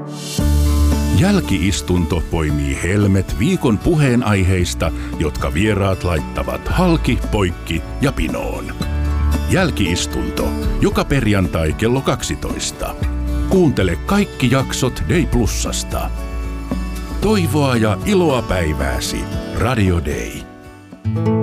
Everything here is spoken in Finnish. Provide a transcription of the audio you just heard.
Jälki-istunto poimii helmet viikon puheenaiheista, jotka vieraat laittavat halki, poikki ja pinoon. Jälki-istunto, joka perjantai kello 12. Kuuntele kaikki jaksot Day Plusasta. Toivoa ja iloa päivääsi. Radio Day.